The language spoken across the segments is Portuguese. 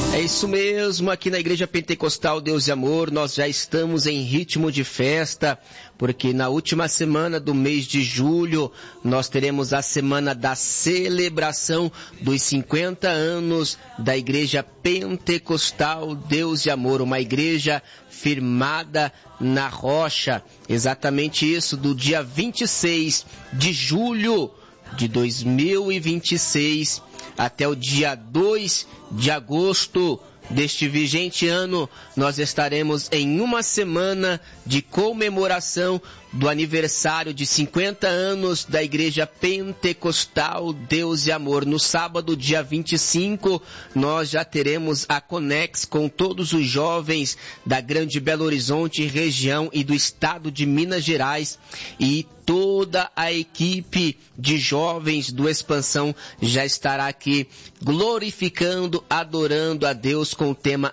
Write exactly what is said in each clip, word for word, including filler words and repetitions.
É isso mesmo, aqui na Igreja Pentecostal Deus e Amor, nós já estamos em ritmo de festa, porque na última semana do mês de julho, nós teremos a semana da celebração dos cinquenta anos da Igreja Pentecostal Deus e Amor, uma igreja firmada na rocha. Exatamente isso, do dia vinte e seis de julho de dois mil e vinte e seis até o dia dois de agosto deste vigente ano, nós estaremos em uma semana de comemoração do aniversário de cinquenta anos da Igreja Pentecostal Deus e Amor. No sábado, dia vinte e cinco, nós já teremos a Conex com todos os jovens da Grande Belo Horizonte, região e do estado de Minas Gerais, e toda a equipe de jovens do Expansão já estará aqui glorificando, adorando a Deus com o tema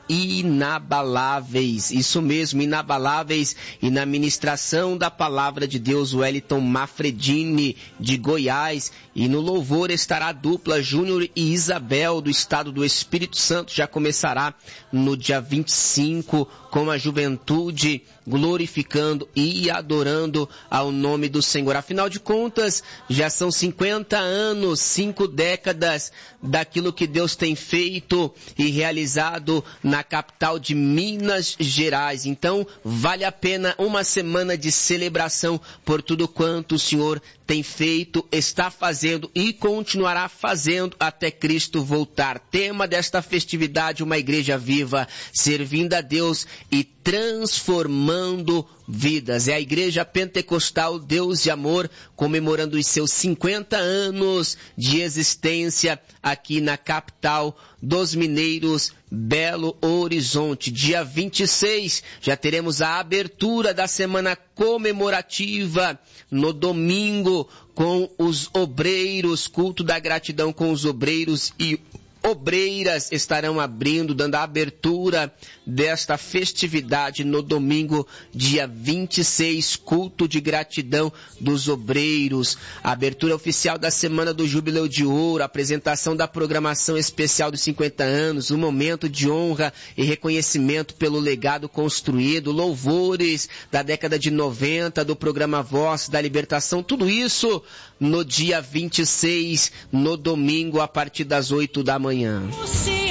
Inabaláveis. Isso mesmo, Inabaláveis, e na ministração da Palavra de Deus, o Wellington Mafredini, de Goiás, e no louvor estará a dupla Júnior e Isabel, do estado do Espírito Santo. Já começará no dia vinte e cinco com a juventude glorificando e adorando ao nome do Senhor. Afinal de contas, já são cinquenta anos, cinco décadas daquilo que Deus tem feito e realizado na capital de Minas Gerais. Então, vale a pena uma semana de celebração por tudo quanto o Senhor tem feito, está fazendo e continuará fazendo até Cristo voltar. Tema desta festividade, uma igreja viva, servindo a Deus e transformando vidas. É a Igreja Pentecostal Deus e Amor comemorando os seus cinquenta anos de existência aqui na capital dos mineiros, Belo Horizonte. Dia vinte e seis já teremos a abertura da semana comemorativa no domingo com os obreiros, culto da gratidão com os obreiros e obreiras estarão abrindo, dando a abertura desta festividade no domingo, dia vinte e seis, culto de gratidão dos obreiros, a abertura oficial da Semana do Jubileu de Ouro, a apresentação da programação especial dos cinquenta anos, um momento de honra e reconhecimento pelo legado construído, louvores da década de noventa, do programa Voz da Libertação, tudo isso no dia vinte e seis, no domingo, a partir das oito da manhã.